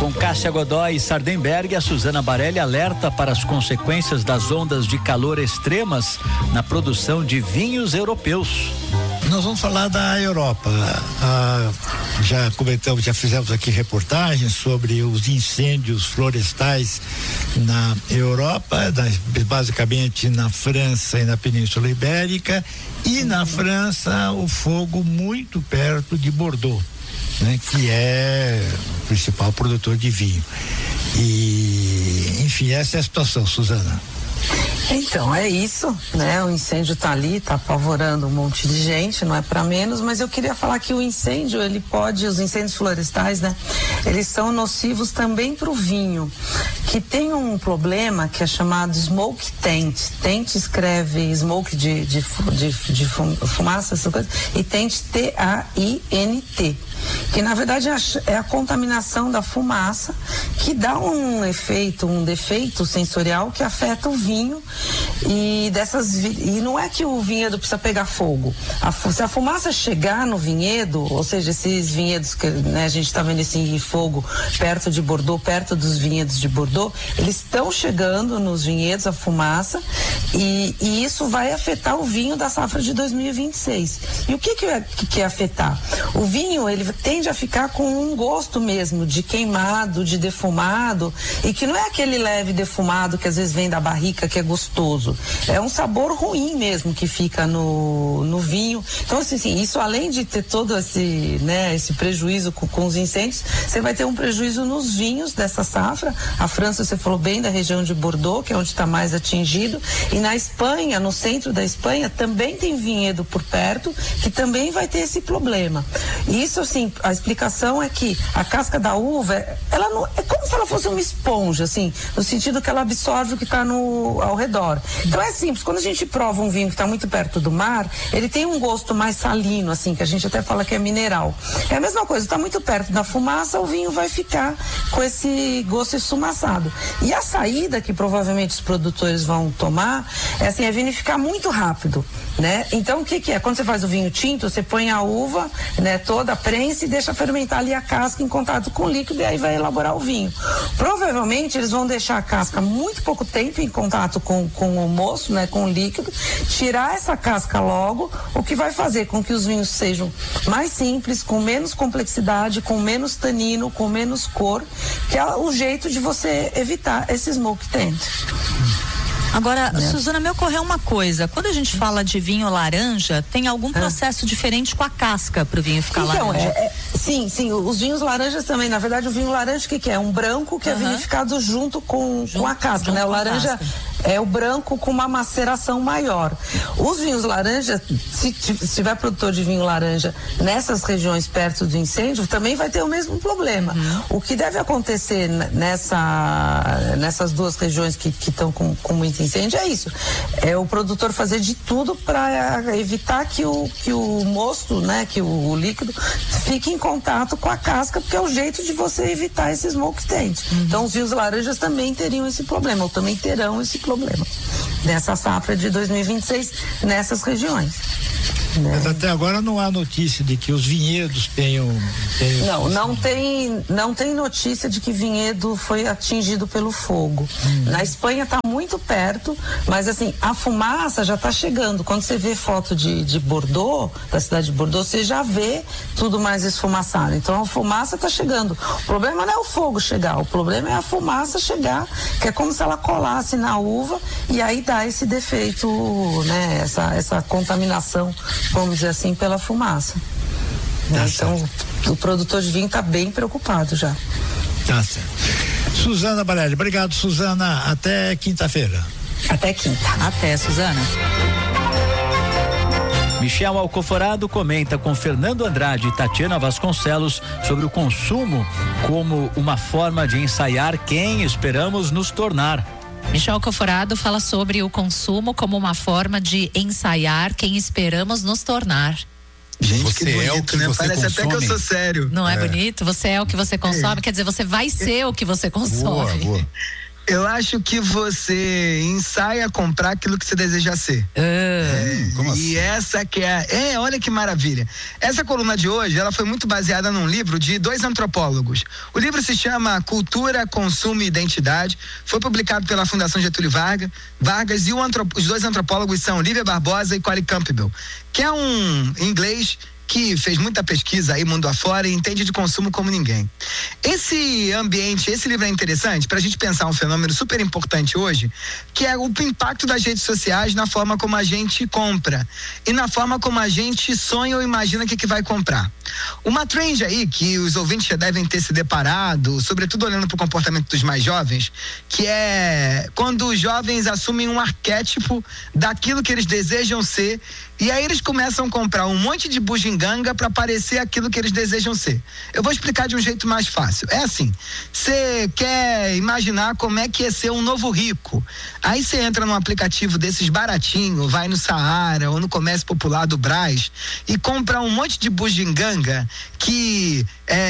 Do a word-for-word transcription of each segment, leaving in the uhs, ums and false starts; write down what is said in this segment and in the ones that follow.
Com Cássia Godoy e Sardenberg, a Suzana Barelli alerta para as consequências das ondas de calor extremas na produção de vinhos europeus. Nós vamos falar da Europa. Ah, já comentamos, já fizemos aqui reportagens sobre os incêndios florestais na Europa, na, basicamente na França e na Península Ibérica, e na França o fogo muito perto de Bordeaux, né, que é o principal produtor de vinho. E, enfim, essa é a situação, Suzana. Então, é isso, né? O incêndio tá ali, tá apavorando um monte de gente, não é para menos, mas eu queria falar que o incêndio, ele pode, os incêndios florestais, né? Eles são nocivos também para o vinho, que tem um problema que é chamado smoke taint. Taint escreve smoke de, de, de, de fumaça, essa coisa, e taint T A I N T. Que na verdade é a, é a contaminação da fumaça que dá um efeito, um defeito sensorial que afeta o vinho e dessas e não é que o vinhedo precisa pegar fogo. A, se a fumaça chegar no vinhedo, ou seja, esses vinhedos que, né, a gente está vendo esse fogo perto de Bordeaux, perto dos vinhedos de Bordeaux, eles estão chegando nos vinhedos a fumaça e, e isso vai afetar o vinho da safra de dois mil e vinte e seis. E o que que é, que, que é afetar? O vinho, ele tende a ficar com um gosto mesmo de queimado, de defumado, e que não é aquele leve defumado que às vezes vem da barrica, que é gostoso. É um sabor ruim mesmo que fica no, no vinho. Então, assim, assim, isso além de ter todo esse, né, esse prejuízo com, com os incêndios, você vai ter um prejuízo nos vinhos dessa safra. A França, você falou bem da região de Bordeaux, que é onde está mais atingido, e na Espanha, no centro da Espanha, também tem vinhedo por perto, que também vai ter esse problema. E isso, assim, a explicação é que a casca da uva, ela não, é como se ela fosse uma esponja, assim, no sentido que ela absorve o que está no ao redor. Então é simples, quando a gente prova um vinho que está muito perto do mar, ele tem um gosto mais salino, assim, que a gente até fala que é mineral. É a mesma coisa, está muito perto da fumaça, o vinho vai ficar com esse gosto esfumaçado. E a saída que provavelmente os produtores vão tomar é assim, é vinificar muito rápido, né? Então o que que é? Quando você faz o vinho tinto, você põe a uva, né, toda a prensa e deixa fermentar ali a casca em contato com o líquido e aí vai elaborar o vinho. Provavelmente eles vão deixar a casca muito pouco tempo em contato com, com o moço, né, com o líquido, tirar essa casca logo, o que vai fazer com que os vinhos sejam mais simples, com menos complexidade, com menos tanino, com menos cor, que é o jeito de você evitar esse smoke taint. Agora, é. Suzana, me ocorreu uma coisa. Quando a gente fala de vinho laranja, tem algum processo é. diferente com a casca para o vinho ficar então, laranja? É, é, sim, sim. Os vinhos laranjas também. Na verdade, o vinho laranja, o que, que é? Um branco que uhum. é vinificado junto com, junto, com a casca, né? O laranja é o branco com uma maceração maior. Os vinhos laranja, se, se tiver produtor de vinho laranja nessas regiões perto do incêndio, também vai ter o mesmo problema. Uhum. O que deve acontecer nessa, nessas duas regiões que estão com, com muito incêndio é isso, é o produtor fazer de tudo para evitar que o, que o mosto, né, que o, o líquido fique em contato com a casca, porque é o jeito de você evitar esse smoke taint. Uhum. Então os vinhos laranjas também teriam esse problema, ou também terão esse problema nessa safra de dois mil e vinte e seis nessas regiões. Né? Mas até agora não há notícia de que os vinhedos tenham, tenham não, não tem, não tem notícia de que vinhedo foi atingido pelo fogo. Hum. Na Espanha está muito perto, mas assim, a fumaça já está chegando. Quando você vê foto de, de Bordeaux, da cidade de Bordeaux, você já vê tudo mais esfumaçado. Então a fumaça está chegando. O problema não é o fogo chegar, o problema é a fumaça chegar, que é como se ela colasse na uva e aí dá esse defeito, né? Essa, essa contaminação, vamos dizer assim, pela fumaça. Tá, então, certo. O produtor de vinho está bem preocupado já. Tá certo. Suzana Barelli, obrigado, Suzana. Até quinta-feira. Até quinta. Até, Suzana. Michel Alcoforado comenta com Fernando Andrade e Tatiana Vasconcelos sobre o consumo como uma forma de ensaiar quem esperamos nos tornar. Michel Alcoforado fala sobre o consumo como uma forma de ensaiar quem esperamos nos tornar. Gente, você que bonito, é o que né? você Parece consome. até que eu sou sério. Não é, É. bonito? Você é o que você consome, é. Quer dizer, você vai ser o que você consome. Boa, boa. Eu acho que você ensaia comprar aquilo que você deseja ser. É, é, como assim? E essa que é, é, olha que maravilha. Essa coluna de hoje, ela foi muito baseada num livro de dois antropólogos. O livro se chama Cultura, Consumo e Identidade. Foi publicado pela Fundação Getúlio Vargas. Vargas e o antrop, os dois antropólogos são Lívia Barbosa e Corey Campbell, que é um inglês que fez muita pesquisa aí mundo afora e entende de consumo como ninguém. Esse ambiente, esse livro é interessante para a gente pensar um fenômeno super importante hoje, que é o impacto das redes sociais na forma como a gente compra e na forma como a gente sonha ou imagina o que, que vai comprar. Uma trend aí que os ouvintes já devem ter se deparado, sobretudo olhando para o comportamento dos mais jovens, que é quando os jovens assumem um arquétipo daquilo que eles desejam ser. E aí eles começam a comprar um monte de bugiganga para parecer aquilo que eles desejam ser. Eu vou explicar de um jeito mais fácil. É assim, você quer imaginar como é que é ser um novo rico. Aí você entra num aplicativo desses baratinho, vai no Saara ou no Comércio Popular do Brás e compra um monte de bugiganga que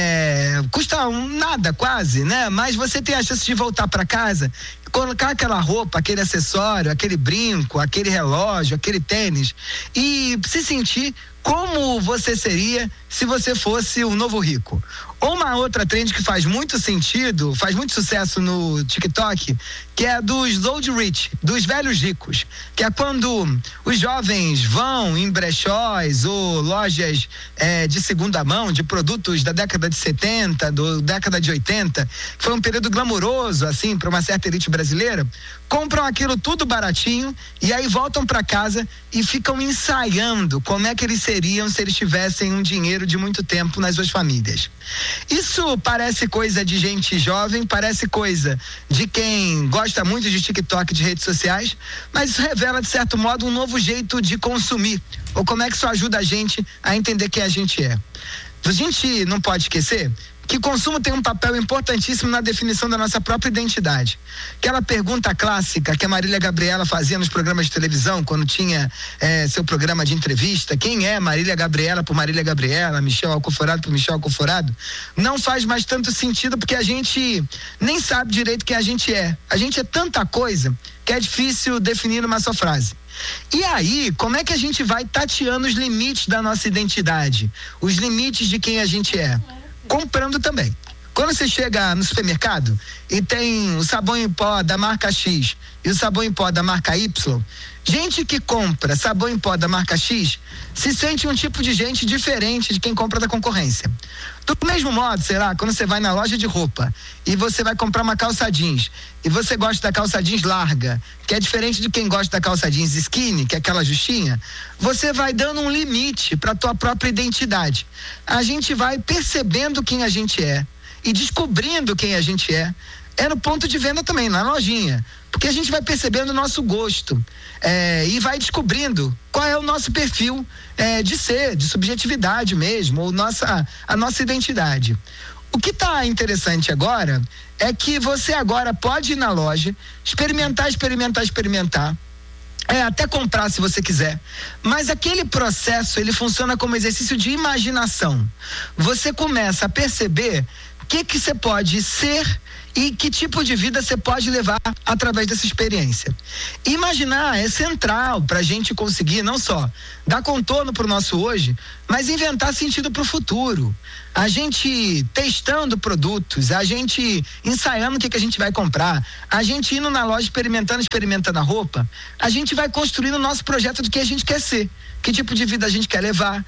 é, custa um, nada quase, né? Mas você tem a chance de voltar para casa, colocar aquela roupa, aquele acessório, aquele brinco, aquele relógio, aquele tênis e se sentir como você seria se você fosse o novo rico. Ou uma outra trend que faz muito sentido, faz muito sucesso no TikTok, que é dos old rich, dos velhos ricos, que é quando os jovens vão em brechós ou lojas é, de segunda mão, de produtos da década de setenta, do década de oitenta, que foi um período glamouroso, assim, para uma certa elite brasileira, compram aquilo tudo baratinho e aí voltam para casa e ficam ensaiando como é que eles seriam se eles tivessem um dinheiro de muito tempo nas suas famílias. Isso parece coisa de gente jovem, parece coisa de quem gosta muito de TikTok, de redes sociais, mas isso revela, de certo modo, um novo jeito de consumir, ou como é que isso ajuda a gente a entender quem a gente é. A gente não pode esquecer que consumo tem um papel importantíssimo na definição da nossa própria identidade. Aquela pergunta clássica que a Marília Gabriela fazia nos programas de televisão, quando tinha eh, seu programa de entrevista, quem é Marília Gabriela por Marília Gabriela, Michel Alcoforado por Michel Alcoforado, não faz mais tanto sentido porque a gente nem sabe direito quem a gente é. A gente é tanta coisa que é difícil definir numa só frase. E aí, como é que a gente vai tateando os limites da nossa identidade, os limites de quem a gente é? Comprando também. Quando você chega no supermercado e tem o sabão em pó da marca X e o sabão em pó da marca Y, gente que compra sabão em pó da marca X se sente um tipo de gente diferente de quem compra da concorrência. Do mesmo modo, sei lá, quando você vai na loja de roupa e você vai comprar uma calça jeans e você gosta da calça jeans larga, que é diferente de quem gosta da calça jeans skinny, que é aquela justinha, você vai dando um limite para a tua própria identidade. A gente vai percebendo quem a gente é e descobrindo quem a gente é. É no ponto de venda também, na lojinha. Porque a gente vai percebendo o nosso gosto é, e vai descobrindo qual é o nosso perfil é, de ser, de subjetividade mesmo, ou nossa, a nossa identidade. O que está interessante agora é que você agora pode ir na loja, experimentar, experimentar, experimentar, é, até comprar se você quiser, mas aquele processo ele funciona como exercício de imaginação. Você começa a perceber o que que você pode ser e que tipo de vida você pode levar através dessa experiência. Imaginar é central para a gente conseguir não só dar contorno para o nosso hoje, mas inventar sentido para o futuro. A gente testando produtos, a gente ensaiando o que, que a gente vai comprar, a gente indo na loja experimentando, experimentando a roupa, a gente vai construindo o nosso projeto do que a gente quer ser, que tipo de vida a gente quer levar,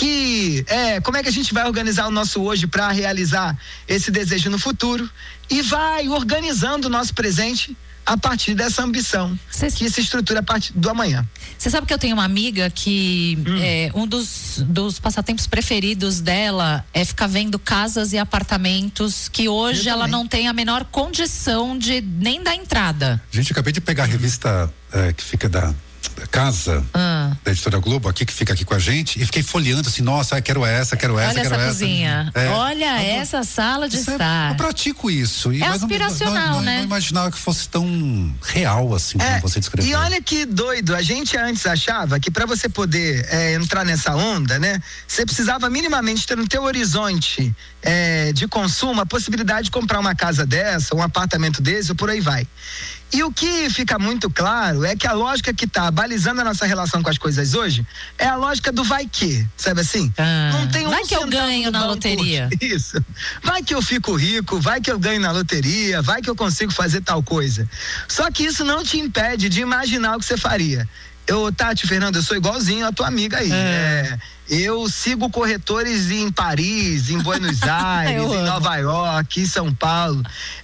que é, como é que a gente vai organizar o nosso hoje para realizar esse desejo no futuro e vai organizando o nosso presente a partir dessa ambição Cê... que se estrutura a partir do amanhã. Você sabe que eu tenho uma amiga que hum. é, um dos, dos passatempos preferidos dela é ficar vendo casas e apartamentos que hoje ela não tem a menor condição de nem dar entrada. Gente, eu acabei de pegar a revista é, que fica da casa ah. da Editora Globo, aqui que fica aqui com a gente, e fiquei folheando assim, nossa, quero essa, quero essa, Olha quero essa essa. cozinha. É. Olha eu, essa sala de estar. É, eu pratico isso. E, é mas aspiracional, não, não, né? Não imaginava que fosse tão real assim, é, como você descreveu. E olha que doido, a gente antes achava que para você poder é, entrar nessa onda, né, você precisava minimamente ter no teu horizonte é, de consumo a possibilidade de comprar uma casa dessa, um apartamento desse ou por aí vai. E o que fica muito claro é que a lógica que está balizando a nossa relação com as coisas hoje é a lógica do vai que, sabe assim? Ah, não tem um vai que eu ganho na banco. loteria. Isso. Vai que eu fico rico, vai que eu ganho na loteria, vai que eu consigo fazer tal coisa. Só que isso não te impede de imaginar o que você faria. Eu, Tati, Fernando, eu sou igualzinho a tua amiga aí. É. É, eu sigo corretores em Paris, em Buenos Aires, em Nova York, em São Paulo.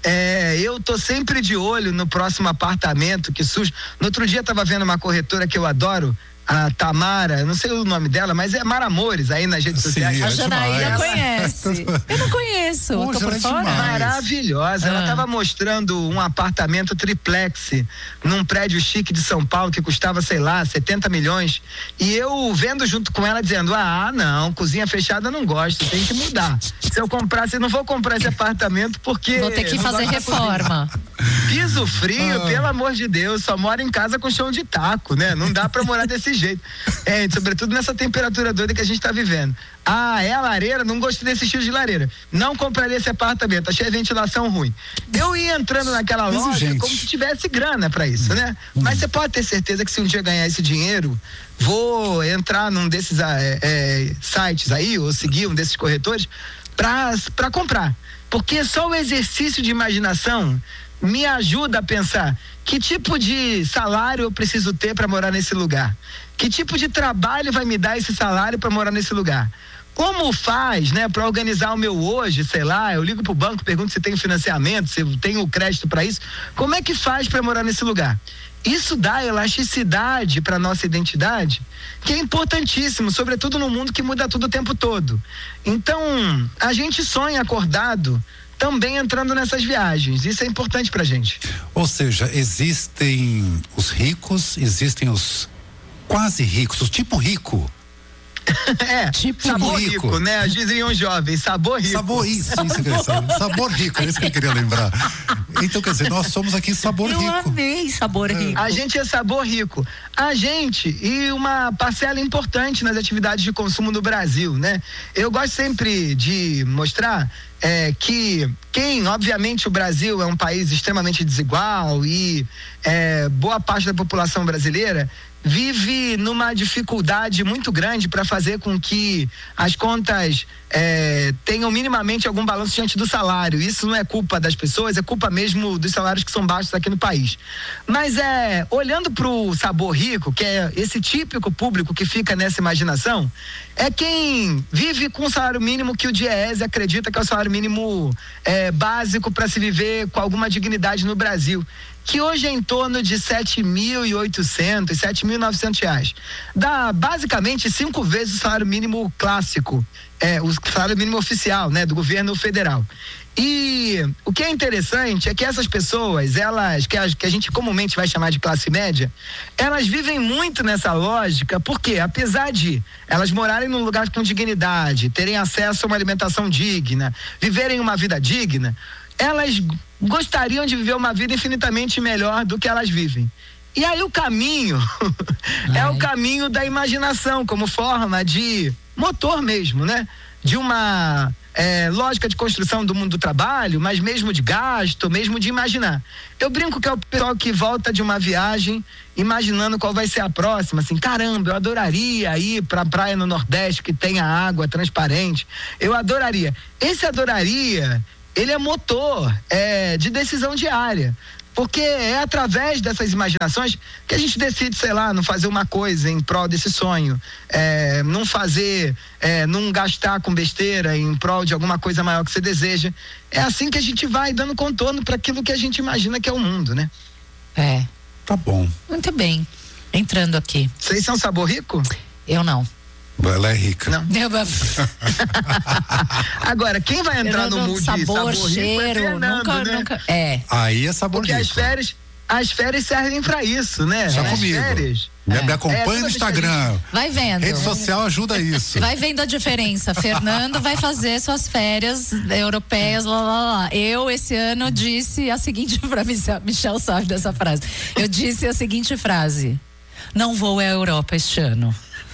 É, eu tô sempre de olho no próximo apartamento que surge. No outro dia eu tava vendo uma corretora que eu adoro, a Tamara, não sei o nome dela, mas é Mara Amores aí nas redes Sim, sociais. é A Janaína demais. conhece. Eu não conheço. Pô, tô por é fora. demais. Maravilhosa. Ah. Ela estava mostrando um apartamento triplex num prédio chique de São Paulo que custava, sei lá, setenta milhões. E eu vendo junto com ela dizendo: ah, não, cozinha fechada eu não gosto, tem que mudar. Se eu comprasse, eu não vou comprar esse apartamento porque. Vou ter que não fazer gosto da reforma. Piso frio, Ah. pelo amor de Deus, só mora em casa com chão de taco, né? Não dá pra morar desse jeito. É, sobretudo nessa temperatura doida que a gente tá vivendo. Ah, é a lareira? Não gostei desse estilo de lareira. Não compraria esse apartamento, achei a ventilação ruim. Eu ia entrando naquela Mas, loja gente, como se tivesse grana pra isso, né? Hum. Mas você pode ter certeza que se um dia ganhar esse dinheiro, vou entrar num desses é, é, sites aí, ou seguir um desses corretores, pra, pra comprar. Porque só o exercício de imaginação me ajuda a pensar que tipo de salário eu preciso ter para morar nesse lugar, que tipo de trabalho vai me dar esse salário para morar nesse lugar, como faz, né, para organizar o meu hoje, sei lá, eu ligo pro banco, pergunto se tem financiamento, se eu tenho crédito para isso, como é que faz para morar nesse lugar? Isso dá elasticidade para nossa identidade, que é importantíssimo, sobretudo no mundo que muda tudo o tempo todo. Então, a gente sonha acordado também entrando nessas viagens. Isso é importante pra gente. Ou seja, existem os ricos, existem os quase ricos, os tipo rico. É, tipo sabor rico. rico, né? Diziam jovens, sabor rico. Sabor, isso, isso é interessante. Sabor rico, é isso que eu queria lembrar. Então, quer dizer, nós somos aqui sabor Eu rico. amei sabor rico. A gente é sabor rico. A gente e uma parcela importante nas atividades de consumo no Brasil, né? Eu gosto sempre de mostrar é, que quem, obviamente, o Brasil é um país extremamente desigual e é, boa parte da população brasileira vive numa dificuldade muito grande para fazer com que as contas é, tenham minimamente algum balanço diante do salário. Isso não é culpa das pessoas, é culpa mesmo dos salários que são baixos aqui no país. Mas é, olhando para o sabor rico, que é esse típico público que fica nessa imaginação, é quem vive com o salário mínimo que o Diese acredita que é o salário mínimo é, básico para se viver com alguma dignidade no Brasil, que hoje é em torno de sete mil e oitocentos, sete mil e novecentos reais. Dá basicamente cinco vezes o salário mínimo clássico, é, o salário mínimo oficial, né, do governo federal. E o que é interessante é que essas pessoas, elas, que a, que a gente comumente vai chamar de classe média, elas vivem muito nessa lógica, porque apesar de elas morarem num lugar com dignidade, terem acesso a uma alimentação digna, viverem uma vida digna, elas gostariam de viver uma vida infinitamente melhor do que elas vivem. E aí o caminho é o caminho da imaginação, como forma de motor mesmo, né? De uma é, lógica de construção do mundo do trabalho, mas mesmo de gasto, mesmo de imaginar. Eu brinco que é o pessoal que volta de uma viagem imaginando qual vai ser a próxima, assim, caramba, eu adoraria ir pra praia no Nordeste que tenha água transparente, eu adoraria. Esse adoraria, ele é motor é, de decisão diária, porque é através dessas imaginações que a gente decide, sei lá, não fazer uma coisa em prol desse sonho, é, não fazer, é, não gastar com besteira em prol de alguma coisa maior que você deseja. É assim que a gente vai dando contorno para aquilo que a gente imagina que é o mundo, né? É. Tá bom. Muito bem. Entrando aqui. Vocês são sabor rico? Eu não. Ela é rica. Não. Eu, Agora, quem vai entrar eu no não, mood sabor, sabor cheiro, rico é Fernando, nunca, né? nunca. É. Aí é sabor Porque rico. as férias, as férias servem pra isso, né? Só As comigo. férias. Me, me acompanha É, no Instagram. Vai vendo. Rede social ajuda isso. Vai vendo a diferença. Fernando vai fazer suas férias europeias, lá, lá, lá. Eu, esse ano, disse a seguinte frase. Michel sabe dessa frase. Eu disse a seguinte frase: não vou à Europa este ano.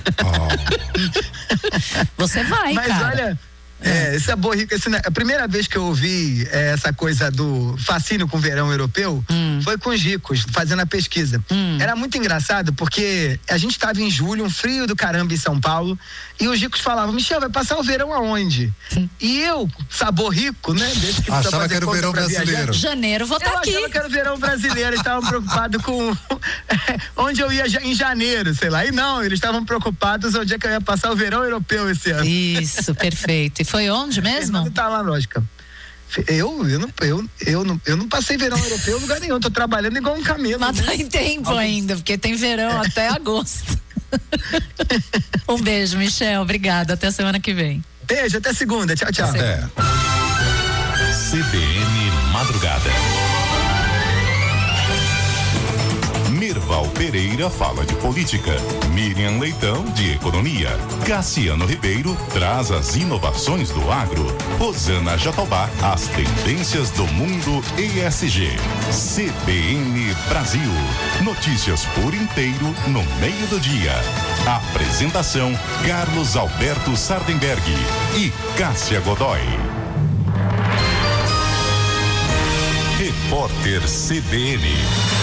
Oh. Você vai, Mas cara. olha. É, esse é borrico, esse, a primeira vez que eu ouvi é, essa coisa do fascínio com o verão europeu hum. foi com os ricos, fazendo a pesquisa. Hum. Era muito engraçado porque a gente estava em julho, um frio do caramba em São Paulo, e os ricos falavam: Michel, vai passar o verão aonde? Hum. E eu, sabor rico, né? Desde que achava que era o verão brasileiro. Viajar, janeiro, vou estar tá aqui. Eu achava que era o verão brasileiro, eles estavam preocupados com onde eu ia em janeiro, sei lá. E não, eles estavam preocupados onde é que eu ia passar o verão europeu esse ano. Isso, perfeito. E foi onde mesmo? Não tá lá, lógica. Eu, eu, não, eu, eu, não, eu não passei verão europeu em lugar nenhum, tô trabalhando igual um camelo. Mas tá em tempo Algum... ainda, porque tem verão até agosto. Um beijo, Michel, obrigada, até a semana que vem. Beijo, até segunda, tchau, tchau. Até. C B N Madrugada. Mirval Pereira fala de política, Miriam Leitão de economia, Cassiano Ribeiro traz as inovações do agro, Rosana Jatobá as tendências do mundo E S G. C B N Brasil, notícias por inteiro no meio do dia. Apresentação: Carlos Alberto Sardenberg e Cássia Godoy. Repórter C B N.